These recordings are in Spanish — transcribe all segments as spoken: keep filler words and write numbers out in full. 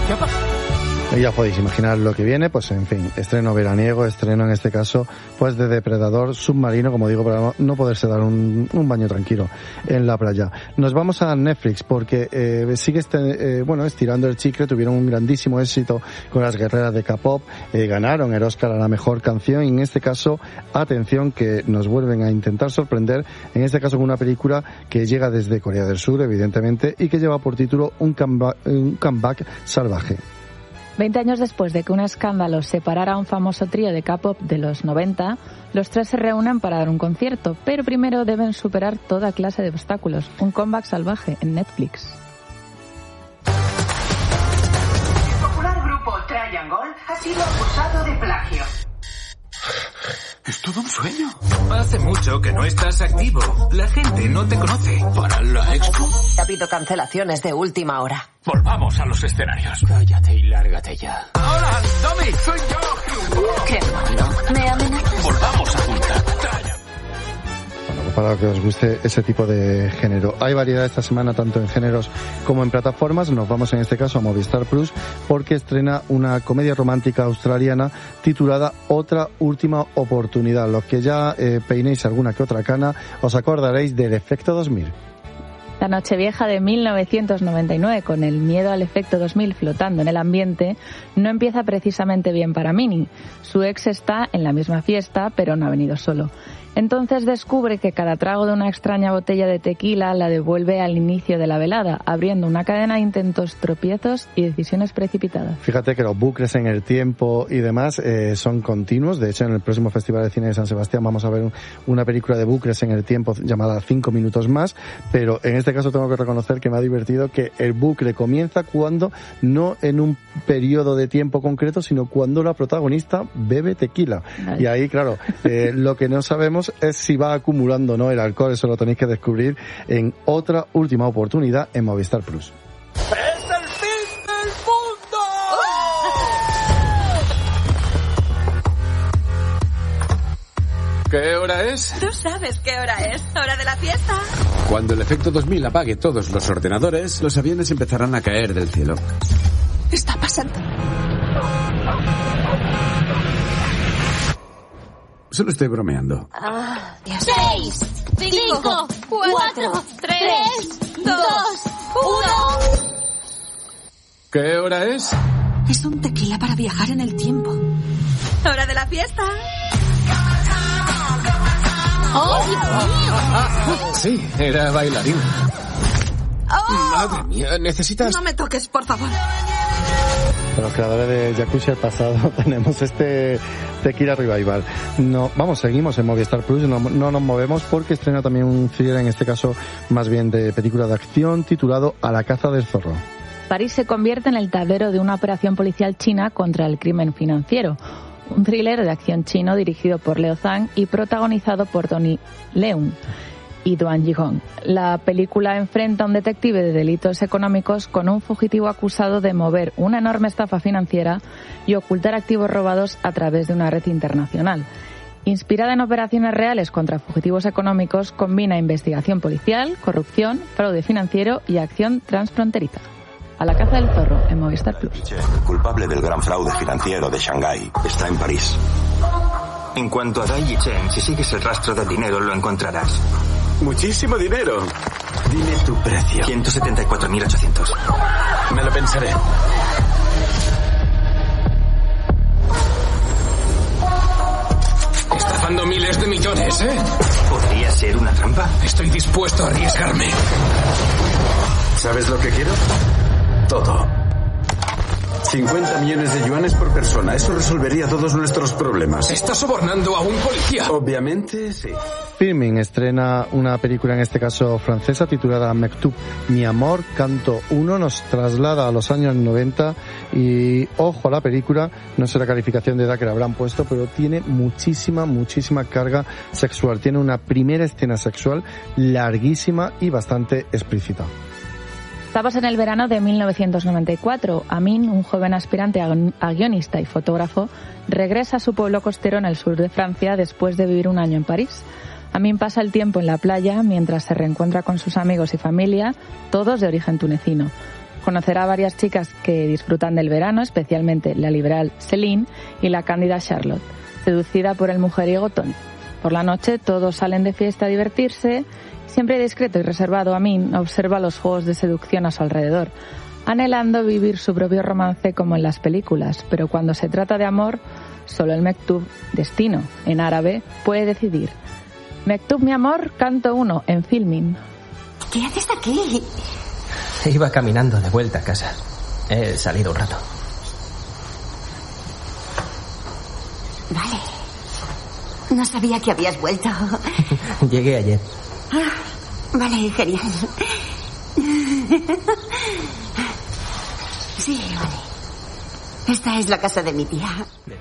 ¿Qué pasa? Y ya podéis imaginar lo que viene, pues en fin, estreno veraniego, estreno en este caso, pues de depredador submarino, como digo, para no poderse dar un, un baño tranquilo en la playa. Nos vamos a Netflix porque eh, sigue este, eh, bueno, estirando el chicle, tuvieron un grandísimo éxito con las guerreras de K-pop, eh, ganaron el Oscar a la mejor canción y en este caso, atención, que nos vuelven a intentar sorprender, en este caso con una película que llega desde Corea del Sur, evidentemente, y que lleva por título Un comeback, un comeback salvaje. Veinte años después de que un escándalo separara a un famoso trío de K-pop de los noventa, los tres se reúnen para dar un concierto, pero primero deben superar toda clase de obstáculos. Un comeback salvaje en Netflix. El popular grupo Triangle ha sido acusado de plagio. Es todo un sueño. Hace mucho que no estás activo. La gente no te conoce. ¿Para la expo? Ha habido cancelaciones de última hora. Volvamos a los escenarios. Cállate y lárgate ya. ¡Hola, Domi! ¡Soy yo! Qué malo. ¿Me amenazas? Volvamos a juntar. Bueno, para que os guste ese tipo de género. Hay variedad esta semana tanto en géneros como en plataformas. Nos vamos en este caso a Movistar Plus porque estrena una comedia romántica australiana titulada Otra última oportunidad. Los que ya eh, peinéis alguna que otra cana os acordaréis del Efecto dos mil. La Nochevieja de mil novecientos noventa y nueve, con el miedo al efecto dos mil flotando en el ambiente, no empieza precisamente bien para Minnie. Su ex está en la misma fiesta, pero no ha venido solo. Entonces descubre que cada trago de una extraña botella de tequila la devuelve al inicio de la velada, abriendo una cadena de intentos, tropiezos y decisiones precipitadas. Fíjate que los bucles en el tiempo y demás eh, son continuos. De hecho, en el próximo Festival de Cine de San Sebastián vamos a ver un, una película de bucles en el tiempo llamada Cinco minutos más, pero en este caso tengo que reconocer que me ha divertido que el bucle comienza cuando, no en un periodo de tiempo concreto, sino cuando la protagonista bebe tequila. Ay. Y ahí, claro, eh, lo que no sabemos es si va acumulando o no el alcohol. Eso lo tenéis que descubrir en Otra última oportunidad en Movistar Plus. ¡Es el fin del mundo! ¿Qué hora es? Tú sabes qué hora es. Hora de la fiesta. Cuando el efecto dos mil apague todos los ordenadores, los aviones empezarán a caer del cielo. Está pasando. Solo estoy bromeando. Ah, Seis, cinco, cuatro, tres, dos, uno. ¿Qué hora es? Es un tequila para viajar en el tiempo. Hora de la fiesta. ¡Oh, Dios mío! Ah, sí, era bailarín. Oh. Madre mía, necesitas... No me toques, por favor. Para los creadores de Jacuzzi al pasado tenemos este Tequila Revival. No, vamos, seguimos en Movistar Plus, no, no nos movemos porque estrena también un thriller, en este caso más bien de película de acción, titulado A la caza del zorro. París se convierte en el tablero de una operación policial china contra el crimen financiero. Un thriller de acción chino dirigido por Leo Zhang y protagonizado por Tony Leung y Duan Yihong. La película enfrenta a un detective de delitos económicos con un fugitivo acusado de mover una enorme estafa financiera y ocultar activos robados a través de una red internacional. Inspirada en operaciones reales contra fugitivos económicos, combina investigación policial, corrupción, fraude financiero y acción transfronteriza. A la caza del zorro en Movistar Plus. El culpable del gran fraude financiero de Shanghái está en París. En cuanto a Dai Yichen, si sigues el rastro del dinero lo encontrarás. Muchísimo dinero. Dime tu precio. ciento setenta y cuatro mil ochocientos. Me lo pensaré. Estafando miles de millones, ¿eh? ¿Podría ser una trampa? Estoy dispuesto a arriesgarme. ¿Sabes lo que quiero? Todo. cincuenta millones de yuanes por persona. Eso resolvería todos nuestros problemas. ¿Estás sobornando a un policía? Obviamente, sí. Filmin estrena una película, en este caso francesa, titulada Mektub, Mi amor, canto uno. Nos traslada a los años noventa y, ojo a la película, no sé la calificación de edad que le habrán puesto, pero tiene muchísima, muchísima carga sexual. Tiene una primera escena sexual larguísima y bastante explícita. Estamos en el verano de mil novecientos noventa y cuatro. Amin, un joven aspirante a guionista y fotógrafo, regresa a su pueblo costero en el sur de Francia después de vivir un año en París. Amin pasa el tiempo en la playa mientras se reencuentra con sus amigos y familia, todos de origen tunecino. Conocerá a varias chicas que disfrutan del verano, especialmente la liberal Celine y la cándida Charlotte, seducida por el mujeriego Tony. Por la noche todos salen de fiesta a divertirse. Siempre discreto y reservado, Amin observa los juegos de seducción a su alrededor, anhelando vivir su propio romance como en las películas, pero cuando se trata de amor, solo el Mektub, destino, en árabe, puede decidir. Mektub, mi amor, canto uno, en filming. ¿Qué haces aquí? Iba caminando de vuelta a casa. He salido un rato. Vale. No sabía que habías vuelto. Llegué ayer. Ah, vale, genial. Sí, vale. Esta es la casa de mi tía.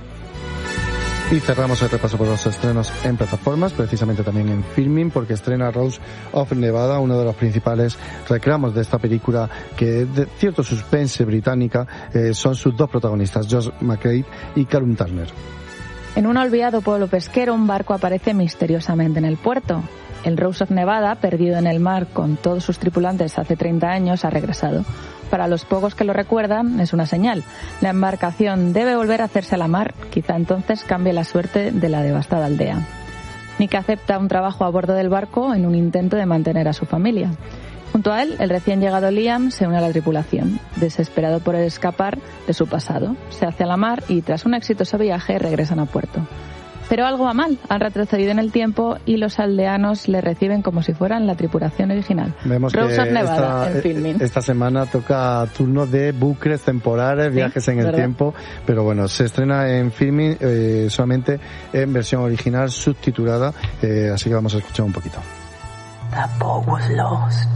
Y cerramos el repaso por los estrenos en plataformas, precisamente también en Filming, porque estrena Rose of Nevada, uno de los principales reclamos de esta película, que de cierto suspense británica, eh, son sus dos protagonistas, Josh McCabe y Callum Turner. En un olvidado pueblo pesquero, un barco aparece misteriosamente en el puerto. El Rose of Nevada, perdido en el mar con todos sus tripulantes hace treinta años, ha regresado. Para los pocos que lo recuerdan, es una señal. La embarcación debe volver a hacerse a la mar. Quizá entonces cambie la suerte de la devastada aldea. Nick acepta un trabajo a bordo del barco en un intento de mantener a su familia. Junto a él, el recién llegado Liam se une a la tripulación, desesperado por escapar de su pasado. Se hace a la mar y, tras un exitoso viaje, regresan a puerto. Pero algo va mal, han retrocedido en el tiempo y los aldeanos le reciben como si fueran la tripulación original. Vemos Rose que of Nevada, esta, en filming. esta semana toca turno de bucles temporales, viajes sí, en el ¿verdad? tiempo, pero bueno, se estrena en filming eh, solamente en versión original subtitulada, eh, así que vamos a escuchar un poquito. That boat was lost.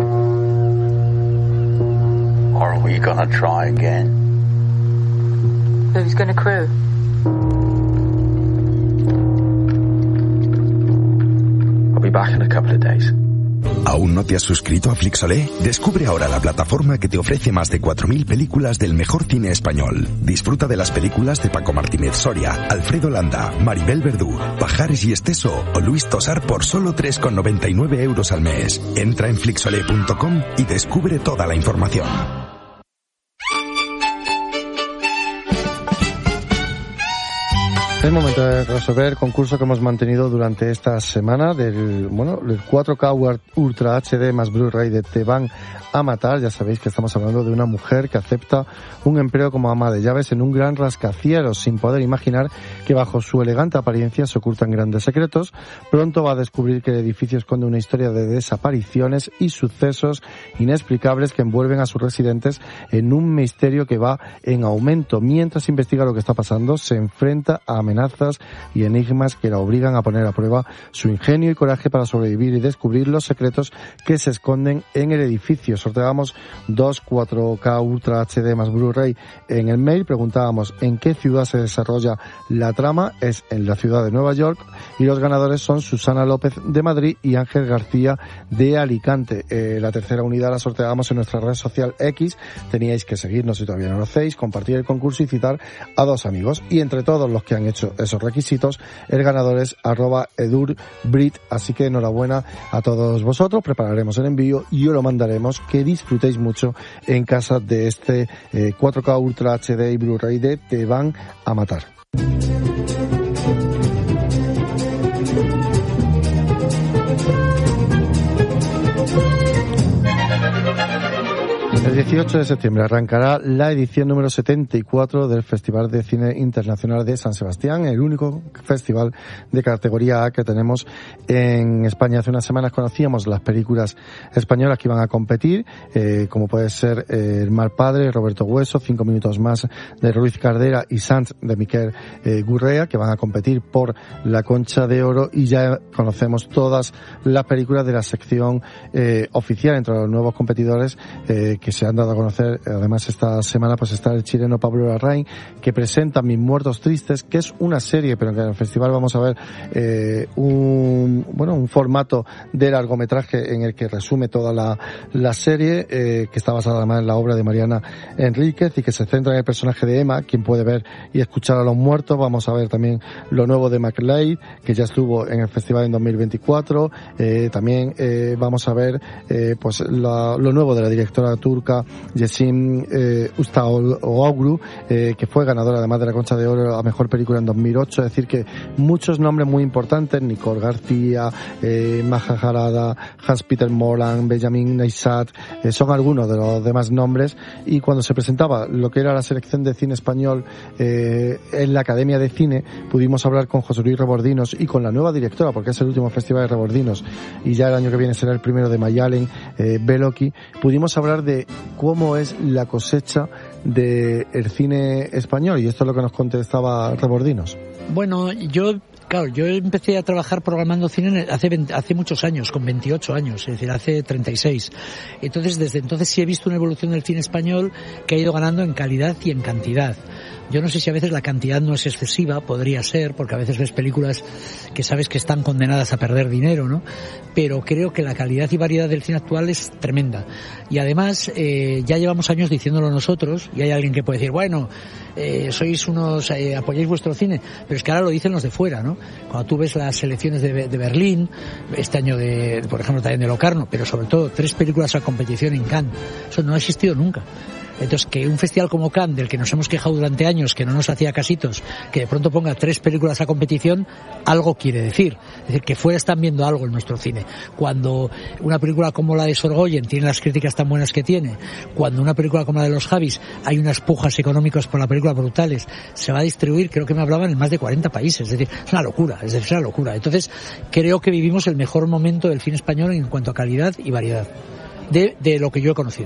Are we gonna try again? Who's gonna crew? I'll be back in a couple of days. ¿Aún no te has suscrito a Flixolé? Descubre ahora la plataforma que te ofrece más de cuatro mil películas del mejor cine español. Disfruta de las películas de Paco Martínez Soria, Alfredo Landa, Maribel Verdú, Pajares y Esteso o Luis Tosar por solo tres con noventa y nueve euros al mes. Entra en flixolé punto com y descubre toda la información. Es momento de resolver el concurso que hemos mantenido durante esta semana del, bueno, el cuatro K Ultra H D más Blu-ray de Te van a matar. Ya sabéis que estamos hablando de una mujer que acepta un empleo como ama de llaves en un gran rascacielos, sin poder imaginar que bajo su elegante apariencia se ocultan grandes secretos. Pronto va a descubrir que el edificio esconde una historia de desapariciones y sucesos inexplicables que envuelven a sus residentes en un misterio que va en aumento. Mientras investiga lo que está pasando, se enfrenta a amenazas y enigmas que la obligan a poner a prueba su ingenio y coraje para sobrevivir y descubrir los secretos que se esconden en el edificio. Sorteamos dos cuatro K Ultra H D más Blu-ray en el mail. Preguntábamos en qué ciudad se desarrolla la trama. Es en la ciudad de Nueva York y los ganadores son Susana López de Madrid y Ángel García de Alicante. Eh, la tercera unidad la sorteábamos en nuestra red social X. Teníais que seguirnos si todavía no lo hacéis, compartir el concurso y citar a dos amigos. Y entre todos los que han hecho esos requisitos, el ganador es arroba edurbrit, así que enhorabuena a todos vosotros. Prepararemos el envío y os lo mandaremos. Que disfrutéis mucho en casa de este eh, cuatro K Ultra H D y Blu-ray de Te van a matar. El dieciocho de septiembre arrancará la edición número setenta y cuatro del Festival de Cine Internacional de San Sebastián, el único festival de categoría A que tenemos en España. Hace unas semanas conocíamos las películas españolas que iban a competir, eh, como puede ser eh, El mal padre, Roberto Hueso, Cinco minutos más de Ruiz Cardera y Sanz de Miquel eh, Gurrea, que van a competir por la Concha de Oro, y ya conocemos todas las películas de la sección eh, oficial. Entre los nuevos competidores eh, que se han dado a conocer, además esta semana, pues está el chileno Pablo Larraín, que presenta Mis muertos tristes, que es una serie, pero que en el festival vamos a ver eh, un bueno un formato de largometraje en el que resume toda la, la serie, eh, que está basada además en la obra de Mariana Enríquez y que se centra en el personaje de Emma, quien puede ver y escuchar a los muertos. Vamos a ver también lo nuevo de McLeod, que ya estuvo en el festival en dos mil veinticuatro. Eh, también eh, vamos a ver eh, pues la, lo nuevo de la directora turca época, Yesim eh, Ustaoglu, eh, que fue ganadora además de la Concha de Oro a Mejor Película en dos mil ocho, es decir que muchos nombres muy importantes, Nicole García, eh, Maja Jarada, Hans-Peter Moland, Benjamin Neistat, eh, son algunos de los demás nombres, y cuando se presentaba lo que era la selección de cine español eh, en la Academia de Cine, pudimos hablar con José Luis Rebordinos y con la nueva directora, porque es el último festival de Rebordinos y ya el año que viene será el primero de Mayalen, eh, Beloki. Pudimos hablar de cómo es la cosecha del cine español, y esto es lo que nos contestaba Rebordinos. Bueno, yo Claro, yo empecé a trabajar programando cine hace veinte, hace muchos años, con veintiocho años, es decir, hace treinta y seis. Entonces, desde entonces sí he visto una evolución del cine español que ha ido ganando en calidad y en cantidad. Yo no sé si a veces la cantidad no es excesiva, podría ser, porque a veces ves películas que sabes que están condenadas a perder dinero, ¿no? Pero creo que la calidad y variedad del cine actual es tremenda. Y además, eh, ya llevamos años diciéndolo nosotros, y hay alguien que puede decir, bueno, eh, sois unos, eh, apoyáis vuestro cine, pero es que ahora lo dicen los de fuera, ¿no? Cuando tú ves las selecciones de, de Berlín, este año de, por ejemplo, también de Locarno, pero sobre todo tres películas a competición en Cannes, eso no ha existido nunca. Entonces, que un festival como Cannes, del que nos hemos quejado durante años, que no nos hacía casitos, que de pronto ponga tres películas a competición, algo quiere decir. Es decir, que fuera están viendo algo en nuestro cine. Cuando una película como la de Sorgoyen tiene las críticas tan buenas que tiene, cuando una película como la de Los Javis hay unas pujas económicas por la película brutales, se va a distribuir, creo que me hablaban, en más de cuarenta países. Es decir, es una locura, es decir, es una locura. Entonces, creo que vivimos el mejor momento del cine español en cuanto a calidad y variedad, de, de lo que yo he conocido.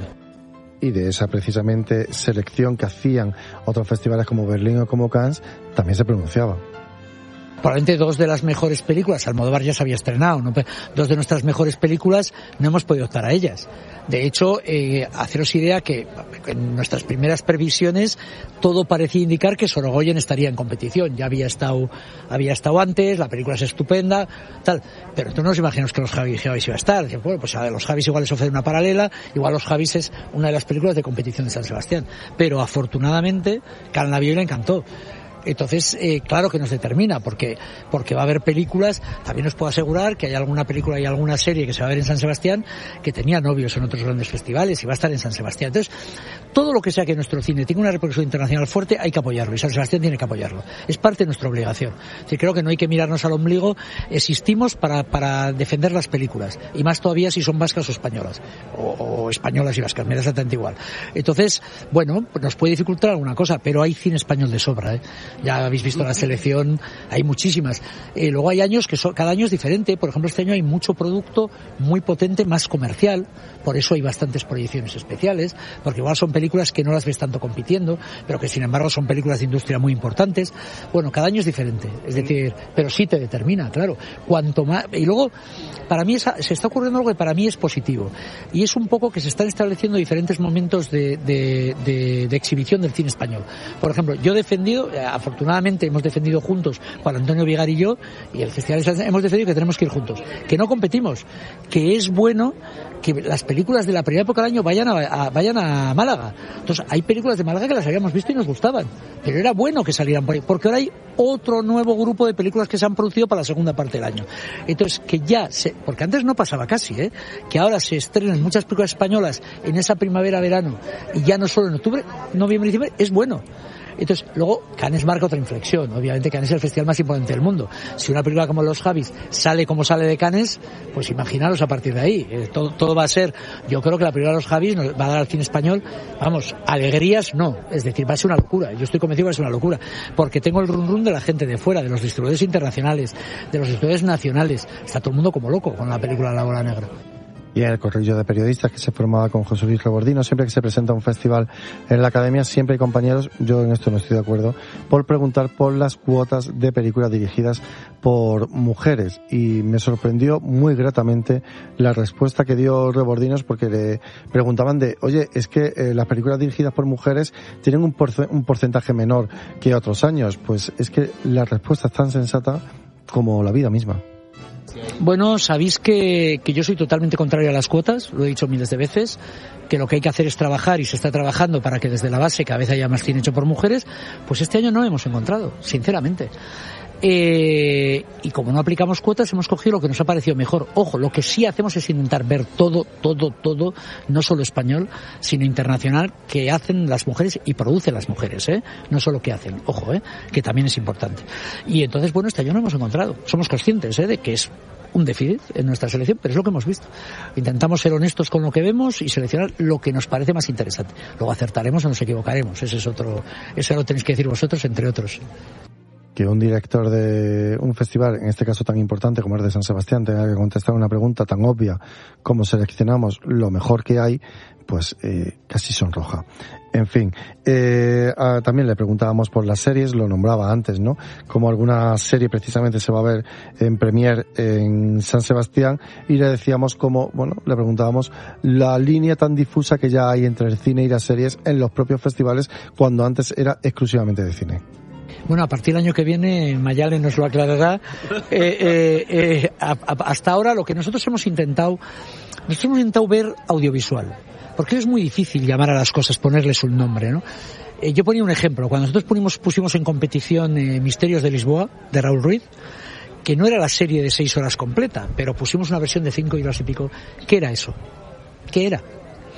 Y de esa precisamente selección que hacían otros festivales como Berlín o como Cannes, también se pronunciaba. Probablemente dos de las mejores películas, Almodóvar ya se había estrenado, ¿no? Dos de nuestras mejores películas no hemos podido optar a ellas. De hecho, eh, haceros idea que en nuestras primeras previsiones todo parecía indicar que Sorogoyen estaría en competición. Ya había estado, había estado antes, la película es estupenda, tal. Pero tú no nos imaginas que Los Javis iba a estar. Decían, bueno, pues a Los Javis igual les ofrece una paralela, igual Los Javis es una de las películas de competición de San Sebastián. Pero afortunadamente, Cannes la vio y le encantó. Entonces, eh, claro que nos determina, porque porque va a haber películas, también os puedo asegurar que hay alguna película y alguna serie que se va a ver en San Sebastián que tenía novios en otros grandes festivales y va a estar en San Sebastián. Entonces, todo lo que sea que nuestro cine tenga una repercusión internacional fuerte, hay que apoyarlo, y San Sebastián tiene que apoyarlo. Es parte de nuestra obligación. Es decir, creo que no hay que mirarnos al ombligo, existimos para para defender las películas, y más todavía si son vascas o españolas, o, o españolas y vascas, me da exactamente igual. Entonces, bueno, nos puede dificultar alguna cosa, pero hay cine español de sobra, ¿eh? Ya habéis visto la selección, hay muchísimas. Eh, luego hay años que son, cada año es diferente. Por ejemplo, este año hay mucho producto muy potente, más comercial. Por eso hay bastantes proyecciones especiales, porque igual son películas que no las ves tanto compitiendo, pero que sin embargo son películas de industria muy importantes. Bueno, cada año es diferente. Es decir, pero sí te determina, claro. Cuanto más, y luego, para mí esa, se está ocurriendo algo que para mí es positivo. Y es un poco que se están estableciendo diferentes momentos de, de, de, de exhibición del cine español. Por ejemplo, yo he defendido, afortunadamente hemos defendido juntos, Juan Antonio Vigar y yo, y el festival hemos defendido que tenemos que ir juntos, que no competimos, que es bueno que las películas de la primera época del año vayan a, a, vayan a Málaga. Entonces, hay películas de Málaga que las habíamos visto y nos gustaban, pero era bueno que salieran por ahí, porque ahora hay otro nuevo grupo de películas que se han producido para la segunda parte del año. Entonces, que ya se, porque antes no pasaba casi, ¿eh? Que ahora se estrenan muchas películas españolas en esa primavera-verano, y ya no solo en octubre, noviembre y diciembre, es bueno. Entonces, luego, Cannes marca otra inflexión. Obviamente, Cannes es el festival más importante del mundo. Si una película como Los Javis sale como sale de Cannes, pues imaginaros a partir de ahí. Eh, todo, todo va a ser, yo creo que la película de Los Javis nos va a dar al cine español, vamos, alegrías no. Es decir, va a ser una locura. Yo estoy convencido que va a ser una locura. Porque tengo el run run de la gente de fuera, de los distribuidores internacionales, de los distribuidores nacionales. Está todo el mundo como loco con la película La Bola Negra. Y el corrillo de periodistas que se formaba con José Luis Rebordino, siempre que se presenta un festival en la Academia, siempre hay compañeros, yo en esto no estoy de acuerdo, por preguntar por las cuotas de películas dirigidas por mujeres. Y me sorprendió muy gratamente la respuesta que dio Rebordinos, porque le preguntaban de, oye, es que eh, las películas dirigidas por mujeres tienen un, porce- un porcentaje menor que otros años. Pues es que la respuesta es tan sensata como la vida misma. Bueno, sabéis que, que yo soy totalmente contrario a las cuotas, lo he dicho miles de veces, que lo que hay que hacer es trabajar, y se está trabajando para que desde la base cada vez haya más cine hecho por mujeres. Pues este año no hemos encontrado, sinceramente. Eh, y como no aplicamos cuotas, hemos cogido lo que nos ha parecido mejor. Ojo, lo que sí hacemos es intentar ver todo, todo, todo, no solo español, sino internacional, que hacen las mujeres y producen las mujeres, ¿eh? No solo que hacen, ojo, ¿eh? Que también es importante. Y entonces, bueno, este año no hemos encontrado. Somos conscientes, ¿eh? De que es un déficit en nuestra selección, pero es lo que hemos visto. Intentamos ser honestos con lo que vemos y seleccionar lo que nos parece más interesante. Luego acertaremos o nos equivocaremos. Ese es otro, eso lo tenéis que decir vosotros, entre otros. Que un director de un festival, en este caso tan importante como es de San Sebastián, tenga que contestar una pregunta tan obvia como seleccionamos lo mejor que hay, pues eh, casi sonroja. En fin, eh, a, también le preguntábamos por las series, lo nombraba antes, ¿no? Como alguna serie precisamente se va a ver en premier en San Sebastián, y le decíamos como, bueno, le preguntábamos la línea tan difusa que ya hay entre el cine y las series en los propios festivales, cuando antes era exclusivamente de cine. Bueno, a partir del año que viene Mayalen nos lo aclarará. Eh, eh, eh, a, a, hasta ahora lo que nosotros hemos intentado, nosotros hemos intentado ver audiovisual, porque es muy difícil llamar a las cosas, ponerles un nombre, ¿no? Eh, yo ponía un ejemplo. Cuando nosotros pusimos, pusimos en competición eh, Misterios de Lisboa, de Raúl Ruiz, que no era la serie de seis horas completa, pero pusimos una versión de cinco horas y pico. ¿Qué era eso? ¿Qué era?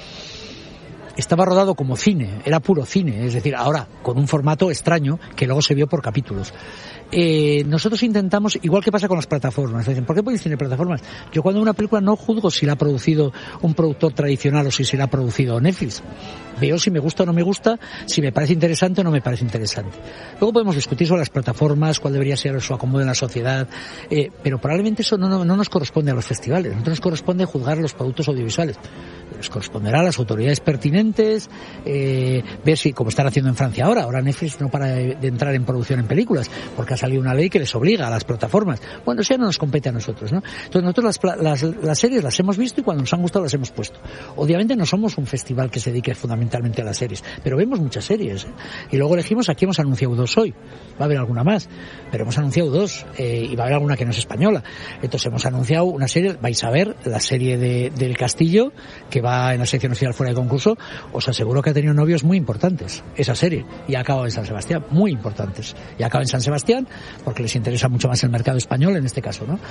Estaba rodado como cine, era puro cine, es decir, ahora con un formato extraño que luego se vio por capítulos. Eh, nosotros intentamos, igual que pasa con las plataformas, dicen, ¿por qué ponéis cine plataformas? Yo cuando una película no juzgo si la ha producido un productor tradicional o si se la ha producido Netflix. Veo si me gusta o no me gusta, si me parece interesante o no me parece interesante. Luego podemos discutir sobre las plataformas, cuál debería ser su acomodo en la sociedad, eh, pero probablemente eso no, no, no nos corresponde a los festivales, no nos corresponde juzgar los productos audiovisuales. Les corresponderá a las autoridades pertinentes, eh, ver si, como están haciendo en Francia ahora, ahora Netflix no para de, de entrar en producción en películas, porque ha salido una ley que les obliga a las plataformas. Bueno, eso ya no nos compete a nosotros, ¿no? Entonces nosotros las, las, las series las hemos visto y cuando nos han gustado las hemos puesto. Obviamente no somos un festival que se dedique fundamentalmente a las series, pero vemos muchas series, ¿eh? Y luego elegimos, aquí hemos anunciado dos hoy, va a haber alguna más, pero hemos anunciado dos, eh, y va a haber alguna que no es española. Entonces hemos anunciado una serie, vais a ver, la serie de, del Castillo, que va en la sección oficial fuera de concurso. Os aseguro que ha tenido novios muy importantes esa serie, y ha acabado en San Sebastián, muy importantes, y acaba en San Sebastián porque les interesa mucho más el mercado español en este caso, ¿no?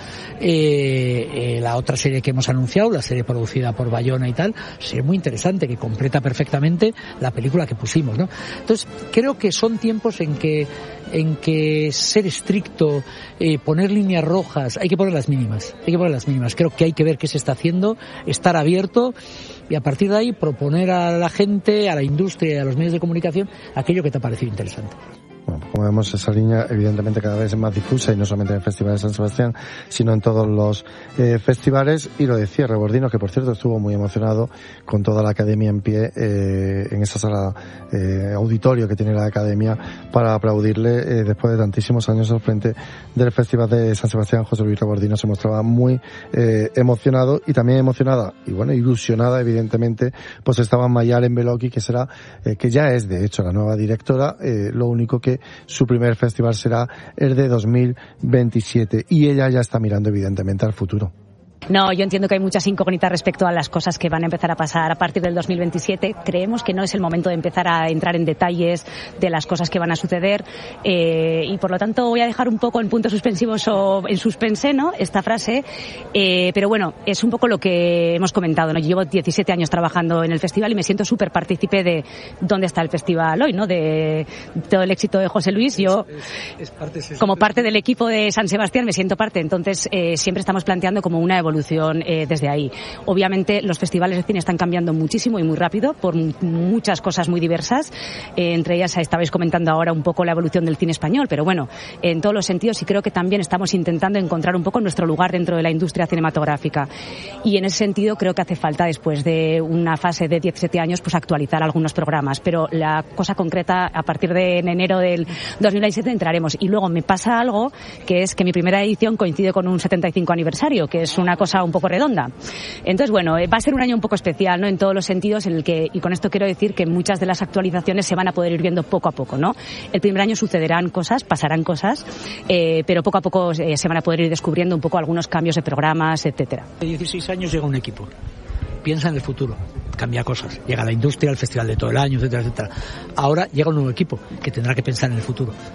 Eh, eh, la otra serie que hemos anunciado, la serie producida por Bayona y tal, serie muy interesante que completa perfectamente la película que pusimos, ¿no? Entonces creo que son tiempos en que en que ser estricto, eh, poner líneas rojas, hay que poner las mínimas, hay que poner las mínimas. Creo que hay que ver qué se está haciendo, estar abierto y a partir de ahí proponer a la gente, a la industria y a los medios de comunicación aquello que te ha parecido interesante. Bueno, como vemos, esa línea evidentemente cada vez es más difusa y no solamente en el Festival de San Sebastián, sino en todos los eh, festivales. Y lo decía Rebordino, que por cierto estuvo muy emocionado con toda la academia en pie eh, en esa sala eh, auditorio que tiene la academia para aplaudirle eh, después de tantísimos años al frente del Festival de San Sebastián. José Luis Rebordino se mostraba muy eh, emocionado y también emocionada y bueno, ilusionada evidentemente, pues estaba Mayalen Beloki, que será, eh, que ya es de hecho la nueva directora, eh, lo único que su primer festival será el de dos mil veintisiete y ella ya está mirando evidentemente al futuro. No, yo entiendo que hay muchas incógnitas respecto a las cosas que van a empezar a pasar a partir del dos mil veintisiete. Creemos que no es el momento de empezar a entrar en detalles de las cosas que van a suceder eh, y por lo tanto voy a dejar un poco en puntos suspensivos o en suspense, ¿no?, esta frase, eh, pero bueno, es un poco lo que hemos comentado, ¿no? Yo llevo diecisiete años trabajando en el festival y me siento súper partícipe de dónde está el festival hoy, ¿no?, de todo el éxito de José Luis. Yo, es, es parte, es como parte del equipo de San Sebastián, me siento parte, entonces eh, siempre estamos planteando como una evolución Eh, desde ahí. Obviamente los festivales de cine están cambiando muchísimo y muy rápido por m- muchas cosas muy diversas, eh, entre ellas estabais comentando ahora un poco la evolución del cine español, pero bueno, en todos los sentidos, y creo que también estamos intentando encontrar un poco nuestro lugar dentro de la industria cinematográfica, y en ese sentido creo que hace falta, después de una fase de diecisiete años, pues actualizar algunos programas, pero la cosa concreta a partir de en enero del dos mil veintisiete entraremos. Y luego me pasa algo, que es que mi primera edición coincide con un setenta y cinco aniversario, que es una cosa un poco redonda. Entonces, bueno, va a ser un año un poco especial, ¿no?, en todos los sentidos, en el que, y con esto quiero decir que muchas de las actualizaciones se van a poder ir viendo poco a poco, ¿no? El primer año sucederán cosas, pasarán cosas, eh, pero poco a poco eh, se van a poder ir descubriendo un poco algunos cambios de programas, etcétera. De dieciséis años llega un equipo, piensa en el futuro, cambia cosas, llega la industria, el festival de todo el año, etcétera, etcétera. Ahora llega un nuevo equipo que tendrá que pensar en el futuro.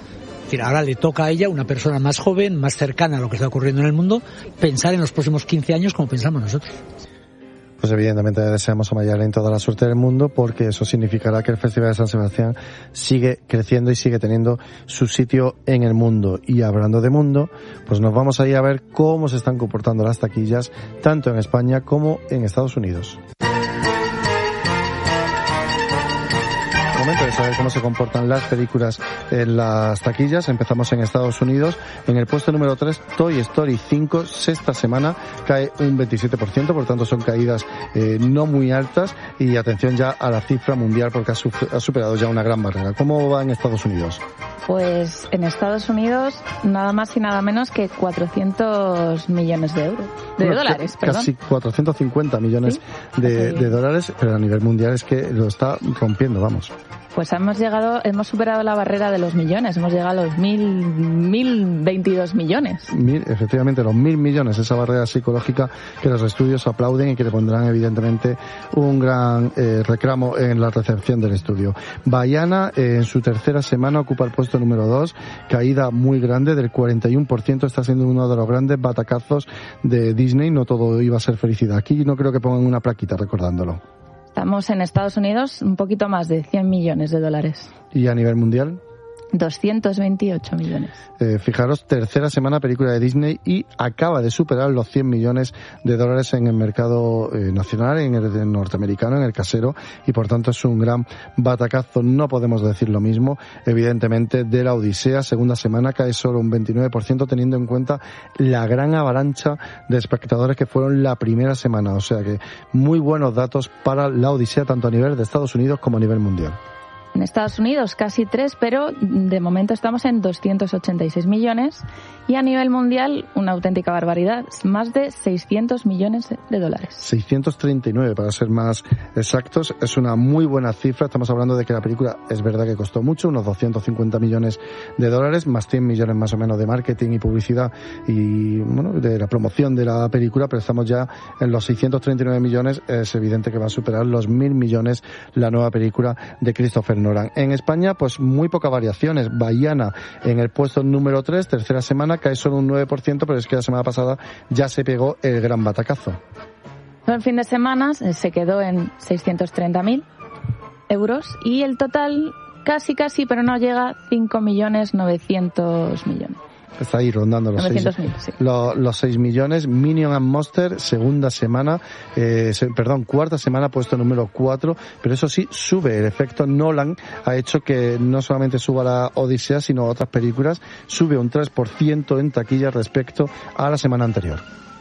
Es decir, ahora le toca a ella, una persona más joven, más cercana a lo que está ocurriendo en el mundo, pensar en los próximos quince años como pensamos nosotros. Pues evidentemente deseamos a Mayalen toda la suerte del mundo, porque eso significará que el Festival de San Sebastián sigue creciendo y sigue teniendo su sitio en el mundo. Y hablando de mundo, pues nos vamos a ir a ver cómo se están comportando las taquillas, tanto en España como en Estados Unidos. Momento de saber cómo se comportan las películas en las taquillas. Empezamos en Estados Unidos. En el puesto número tres, Toy Story cinco, sexta semana, cae un veintisiete por ciento, por tanto son caídas eh, no muy altas. Y atención ya a la cifra mundial, porque ha, ha superado ya una gran barrera. ¿Cómo va en Estados Unidos? Pues en Estados Unidos nada más y nada menos que cuatrocientos millones de euros, de bueno, dólares, perdón. Casi cuatrocientos cincuenta millones ¿Sí? de, de dólares, pero a nivel mundial es que lo está rompiendo, vamos. Pues hemos llegado, hemos superado la barrera de los millones, hemos llegado a los mil, mil veintidós millones. Mil, efectivamente, los mil millones, esa barrera psicológica que los estudios aplauden y que le pondrán evidentemente un gran eh, reclamo en la recepción del estudio. Vaiana, eh, en su tercera semana, ocupa el puesto número dos, caída muy grande del cuarenta y uno por ciento, está siendo uno de los grandes batacazos de Disney. No todo iba a ser felicidad. Aquí no creo que pongan una plaquita recordándolo. Estamos en Estados Unidos un poquito más de cien millones de dólares. ¿Y a nivel mundial? doscientos veintiocho millones. Eh, fijaros, tercera semana película de Disney y acaba de superar los cien millones de dólares en el mercado eh, nacional, en el, el norteamericano, en el casero, y por tanto es un gran batacazo. No podemos decir lo mismo, evidentemente, de La Odisea. Segunda semana cae solo un veintinueve por ciento, teniendo en cuenta la gran avalancha de espectadores que fueron la primera semana. O sea que muy buenos datos para La Odisea, tanto a nivel de Estados Unidos como a nivel mundial. En Estados Unidos casi tres, pero de momento estamos en doscientos ochenta y seis millones y a nivel mundial una auténtica barbaridad, más de seiscientos millones de dólares. seiscientos treinta y nueve para ser más exactos, es una muy buena cifra. Estamos hablando de que la película es verdad que costó mucho, unos doscientos cincuenta millones de dólares, más cien millones más o menos de marketing y publicidad y bueno, de la promoción de la película, pero estamos ya en los seiscientos treinta y nueve millones. Es evidente que va a superar los mil millones la nueva película de Christopher Nolan. En España, pues muy pocas variaciones. Vaiana en el puesto número tres, tercera semana, cae solo un nueve por ciento, pero es que la semana pasada ya se pegó el gran batacazo. El fin de semana se quedó en seiscientos treinta mil euros y el total casi casi, pero no llega a cinco millones novecientos millones. Está ahí rondando los seis, sí. los, los seis millones. Minion and Monster, segunda semana, eh, se, perdón, cuarta semana, puesto número cuatro, pero eso sí, sube. El efecto Nolan ha hecho que no solamente suba la Odisea, sino otras películas, sube un tres por ciento en taquilla respecto a la semana anterior.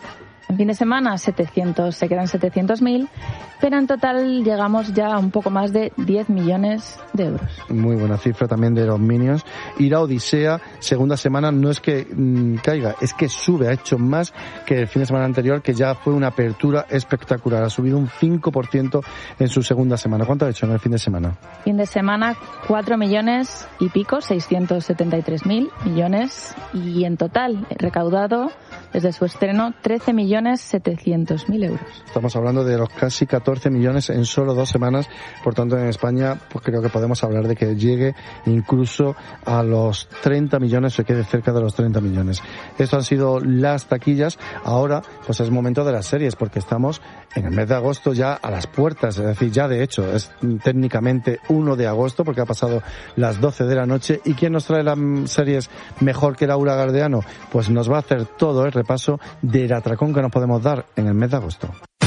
En fin de semana setecientos, se quedan setecientos mil, pero en total llegamos ya a un poco más de diez millones de euros. Muy buena cifra también de los Minions. Y la Odisea, segunda semana, no es que mmm, caiga, es que sube, ha hecho más que el fin de semana anterior, que ya fue una apertura espectacular. Ha subido un cinco por ciento en su segunda semana. ¿Cuánto ha hecho en el fin de semana? Fin de semana, cuatro millones y pico, seiscientos setenta y tres mil millones, y en total recaudado desde su estreno trece millones setecientos mil euros. Estamos hablando de los casi catorce millones en solo dos semanas. Por tanto, en España, pues creo que podemos hablar de que llegue incluso a los treinta millones, o quede cerca de los treinta millones. Esto han sido las taquillas. Ahora, pues es momento de las series, porque estamos en el mes de agosto ya a las puertas. Es decir, ya de hecho es técnicamente uno de agosto, porque ha pasado las doce de la noche. ¿Y quién nos trae las series mejor que Laura Gardeano? Pues nos va a hacer todo el repaso del atracón que nos podemos dar en el mes de agosto.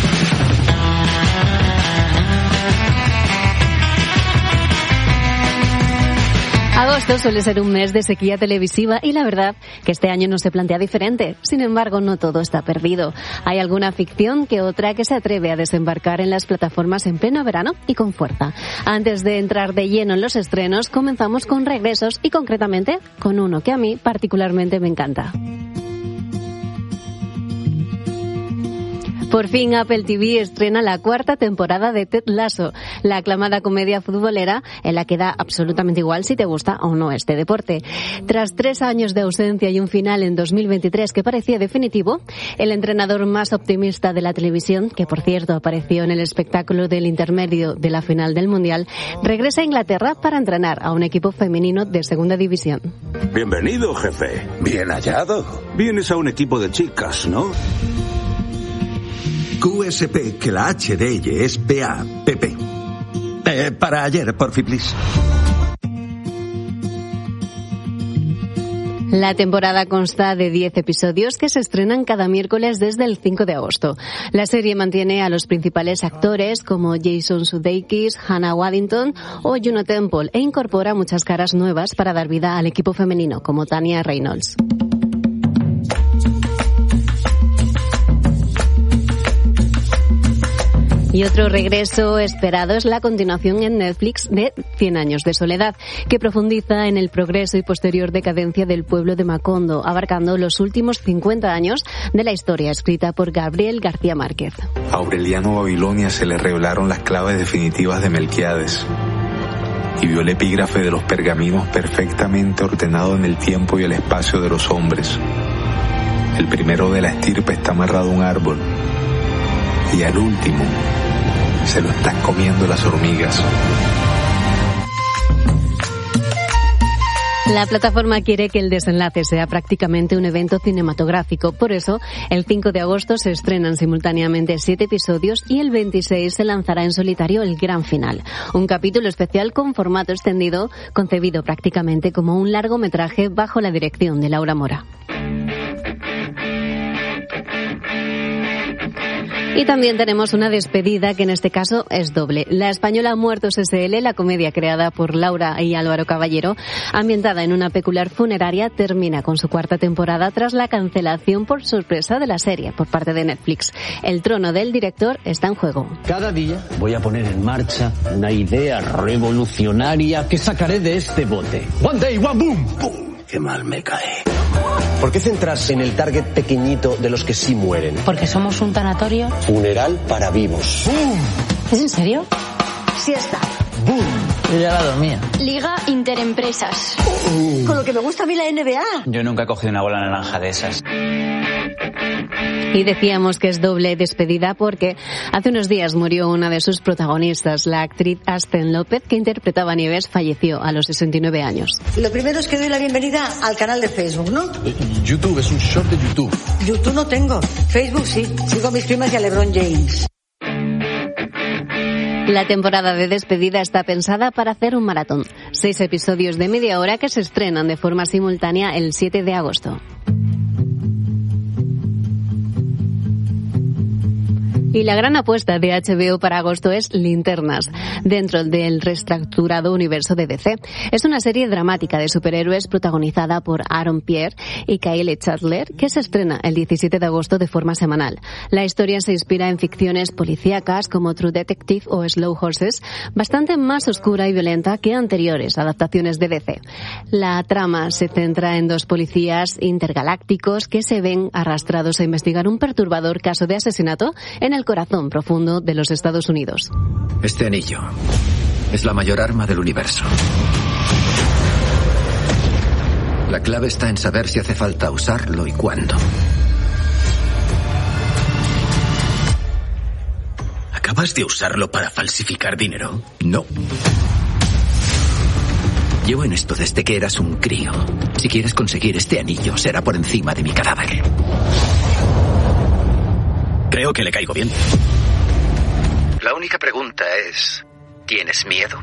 Agosto suele ser un mes de sequía televisiva y la verdad que este año no se plantea diferente. Sin embargo, no todo está perdido. Hay alguna ficción que otra que se atreve a desembarcar en las plataformas en pleno verano y con fuerza. Antes de entrar de lleno en los estrenos, comenzamos con regresos y concretamente con uno que a mí particularmente me encanta. Por fin Apple T V estrena la cuarta temporada de Ted Lasso, la aclamada comedia futbolera en la que da absolutamente igual si te gusta o no este deporte. Tras tres años de ausencia y un final en dos mil veintitrés que parecía definitivo, el entrenador más optimista de la televisión, que por cierto apareció en el espectáculo del intermedio de la final del Mundial, regresa a Inglaterra para entrenar a un equipo femenino de segunda división. Bienvenido, jefe. Bien hallado. Vienes a un equipo de chicas, ¿no? Q S P, que la H de ella es P A P P. Eh, para ayer, por fin, please. La temporada consta de diez episodios que se estrenan cada miércoles desde el cinco de agosto. La serie mantiene a los principales actores como Jason Sudeikis, Hannah Waddington o Juno Temple e incorpora muchas caras nuevas para dar vida al equipo femenino, como Tanya Reynolds. Y otro regreso esperado es la continuación en Netflix de Cien años de soledad, que profundiza en el progreso y posterior decadencia del pueblo de Macondo, abarcando los últimos cincuenta años de la historia escrita por Gabriel García Márquez. A Aureliano Babilonia se le revelaron las claves definitivas de Melquíades y vio el epígrafe de los pergaminos perfectamente ordenado en el tiempo y el espacio de los hombres. El primero de la estirpe está amarrado a un árbol y al último se lo están comiendo las hormigas. La plataforma quiere que el desenlace sea prácticamente un evento cinematográfico. Por eso, el cinco de agosto se estrenan simultáneamente siete episodios y el veintiséis se lanzará en solitario el gran final. Un capítulo especial con formato extendido, concebido prácticamente como un largometraje bajo la dirección de Laura Mora. Y también tenemos una despedida que en este caso es doble. La española Muertos S L, la comedia creada por Laura y Álvaro Caballero, ambientada en una peculiar funeraria, termina con su cuarta temporada tras la cancelación por sorpresa de la serie por parte de Netflix. El trono del director está en juego. Cada día voy a poner en marcha una idea revolucionaria que sacaré de este bote. One day, one boom. ¡Pum! ¡Qué mal me cae! ¿Por qué centrarse en el target pequeñito de los que sí mueren? Porque somos un tanatorio. Funeral para vivos. ¡Bum! ¿Es en serio? Siesta. ¡Bum! Yo ya la dormía. Liga Interempresas. Uh. Con lo que me gusta a mí la N B A. Yo nunca he cogido una bola naranja de esas. Y decíamos que es doble despedida porque hace unos días murió una de sus protagonistas, la actriz Asten López, que interpretaba a Nieves, falleció a los sesenta y nueve años. Lo primero es que doy la bienvenida al canal de Facebook, ¿no? YouTube, es un short de YouTube. YouTube no tengo, Facebook sí, sigo a mis primas y a LeBron James. La temporada de despedida está pensada para hacer un maratón. Seis episodios de media hora que se estrenan de forma simultánea el siete de agosto. Y la gran apuesta de H B O para agosto es Linternas, dentro del reestructurado universo de D C. Es una serie dramática de superhéroes protagonizada por Aaron Pierre y Kyle Chandler, que se estrena el diecisiete de agosto de forma semanal. La historia se inspira en ficciones policíacas como True Detective o Slow Horses, bastante más oscura y violenta que anteriores adaptaciones de D C. La trama se centra en dos policías intergalácticos que se ven arrastrados a investigar un perturbador caso de asesinato en el corazón profundo de los Estados Unidos. Este anillo es la mayor arma del universo. La clave está en saber si hace falta usarlo y cuándo. ¿Acabas de usarlo para falsificar dinero? No. Llevo en esto desde que eras un crío. Si quieres conseguir este anillo, será por encima de mi cadáver. Creo que le caigo bien. La única pregunta es, ¿tienes miedo?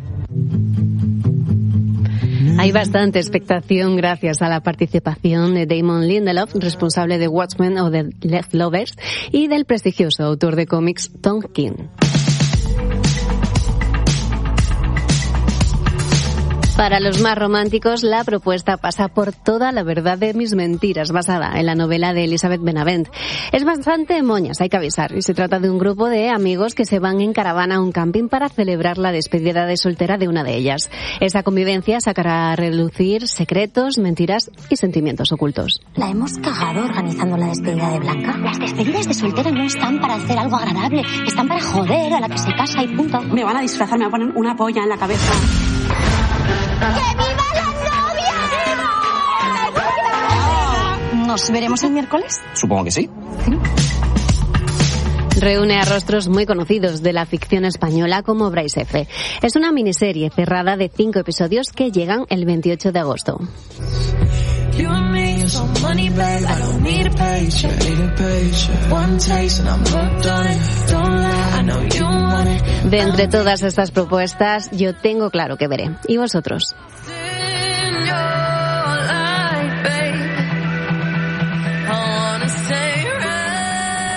Hay bastante expectación gracias a la participación de Damon Lindelof, responsable de Watchmen o de Leftovers, y del prestigioso autor de cómics Tom King. Para los más románticos, la propuesta pasa por Toda la verdad de mis mentiras, basada en la novela de Elizabeth Benavent. Es bastante moñas, hay que avisar, y se trata de un grupo de amigos que se van en caravana a un camping para celebrar la despedida de soltera de una de ellas. Esa convivencia sacará a relucir secretos, mentiras y sentimientos ocultos. La hemos cagado organizando la despedida de Blanca. Las despedidas de soltera no están para hacer algo agradable, están para joder a la que se casa y punto. Me van a disfrazar, me van a poner una polla en la cabeza. ¡Que viva la novia! ¿Nos veremos el miércoles? Supongo que sí. Reúne a rostros muy conocidos de la ficción española como Bryce F. Es una miniserie cerrada de cinco episodios que llegan el veintiocho de agosto. De entre todas estas propuestas, yo tengo claro que veré. ¿Y vosotros?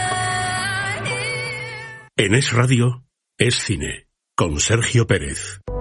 En Es Radio, Es Cine, con Sergio Pérez.